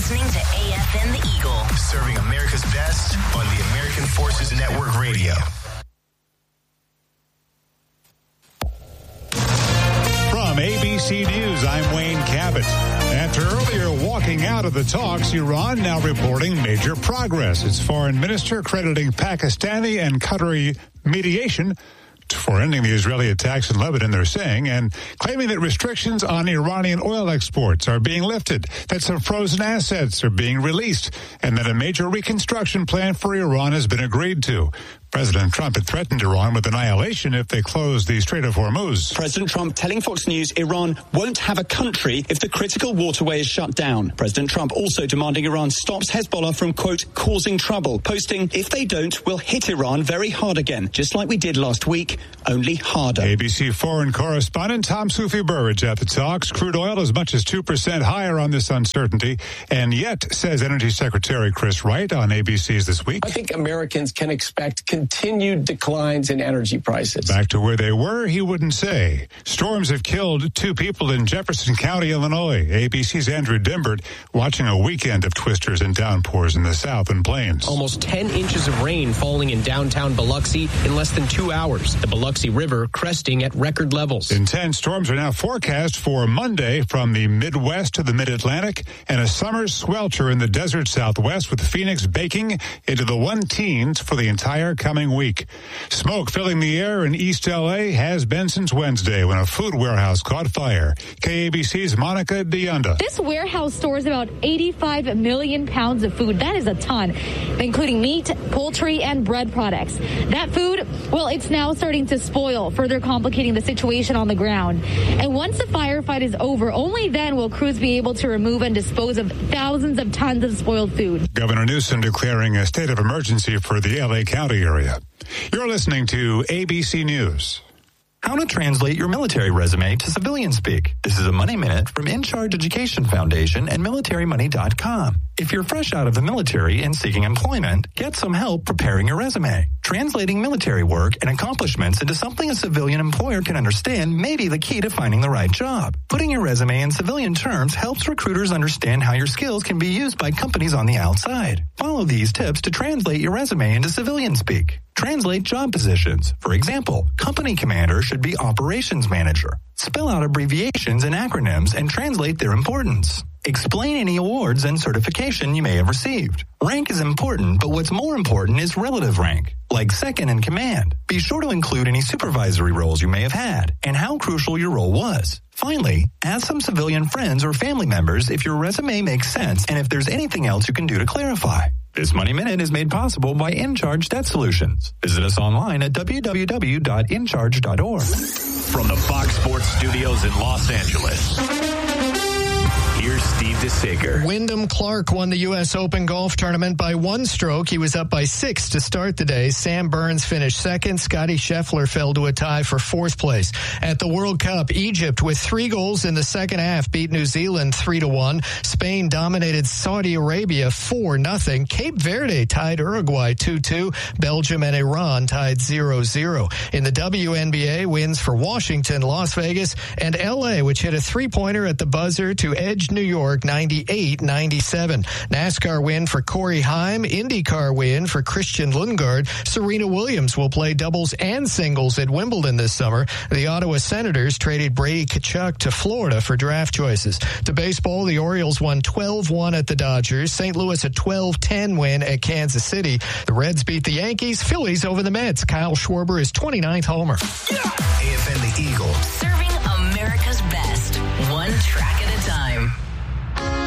listening to AFN The Eagle. Serving America's best on the American Forces Network Radio. From ABC News, I'm Wayne Cabot. After earlier walking out of the talks, Iran now reporting major progress. Its foreign minister crediting Pakistani and Qatari mediation for ending the Israeli attacks in Lebanon, they're saying, and claiming that restrictions on Iranian oil exports are being lifted, that some frozen assets are being released, and that a major reconstruction plan for Iran has been agreed to. President Trump had threatened Iran with annihilation if they close the Strait of Hormuz. President Trump telling Fox News Iran won't have a country if the critical waterway is shut down. President Trump also demanding Iran stops Hezbollah from, quote, causing trouble, posting, if they don't, we'll hit Iran very hard again, just like we did last week, only harder. ABC foreign correspondent Tom Soufi Burridge at the talks. Crude oil as much as 2% higher on this uncertainty, and yet, says Energy Secretary Chris Wright on ABC's This Week. I think Americans can expect continued declines in energy prices. Back to where they were, he wouldn't say. Storms have killed 2 people in Jefferson County, Illinois. ABC's Andrew Dimbert watching a weekend of twisters and downpours in the South and Plains. Almost 10 inches of rain falling in downtown Biloxi in less than 2 hours. The Biloxi River cresting at record levels. Intense storms are now forecast for Monday from the Midwest to the Mid-Atlantic, and a summer swelter in the desert Southwest, with Phoenix baking into the 1-teens for the entire coming week. Smoke filling the air in East L.A. has been since Wednesday when a food warehouse caught fire. KABC's Monica DeYonda. This warehouse stores about 85 million pounds of food. That is a ton, including meat, poultry, and bread products. That food, well, it's now starting to spoil, further complicating the situation on the ground. And once the firefight is over, only then will crews be able to remove and dispose of thousands of tons of spoiled food. Governor Newsom declaring a state of emergency for the L.A. County area. You're listening to ABC News. How to translate your military resume to civilian speak. This is a Money Minute from In Charge Education Foundation and MilitaryMoney.com. If you're fresh out of the military and seeking employment, get some help preparing your resume. Translating military work and accomplishments into something a civilian employer can understand may be the key to finding the right job. Putting your resume in civilian terms helps recruiters understand how your skills can be used by companies on the outside. Follow these tips to translate your resume into civilian speak. Translate job positions. For example, company commander should be operations manager. Spell out abbreviations and acronyms and translate their importance. Explain any awards and certification you may have received. Rank is important, but what's more important is relative rank, like second in command. Be sure to include any supervisory roles you may have had and how crucial your role was. Finally, ask some civilian friends or family members if your resume makes sense and if there's anything else you can do to clarify. This Money Minute is made possible by InCharge Debt Solutions. Visit us online at www.incharge.org. From the Fox Sports Studios in Los Angeles, here's Steve DeSager. Wyndham Clark won the U.S. Open golf tournament by 1 stroke. He was up by 6 to start the day. Sam Burns finished second. Scottie Scheffler fell to a tie for 4th place. At the World Cup, Egypt, with 3 goals in the second half, beat New Zealand 3-1. Spain dominated Saudi Arabia 4-0. Cape Verde tied Uruguay 2-2. Belgium and Iran tied 0-0. In the WNBA, wins for Washington, Las Vegas, and L.A., which hit a 3-pointer at the buzzer to edge New York 98-97. NASCAR win for Corey Heim. IndyCar win for Christian Lundgaard. Serena Williams will play doubles and singles at Wimbledon this summer. The Ottawa Senators traded Brady Tkachuk to Florida for draft choices. To baseball, the Orioles won 12-1 at the Dodgers. St. Louis a 12-10 win at Kansas City. The Reds beat the Yankees. Phillies over the Mets. Kyle Schwarber is 29th homer. AFN The Eagle. Serving America's best. One track